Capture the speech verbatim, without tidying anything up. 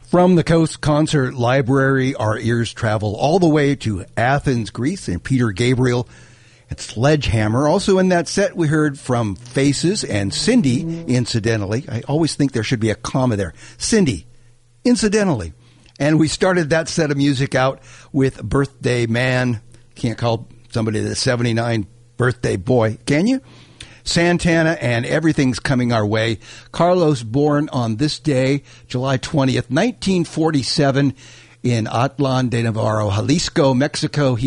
From the Coast Concert Library, our ears travel all the way to Athens, Greece, and Peter Gabriel and Sledgehammer. Also in that set, we heard from Faces and Cindy, incidentally. I always think there should be a comma there. Cindy, incidentally. And we started that set of music out with Birthday Man. Can't call somebody the seventy-nine birthday boy, can you? Santana and Everything's Coming Our Way. Carlos, born on this day, July twentieth, nineteen forty-seven, in Atlan de Navarro, Jalisco, Mexico. He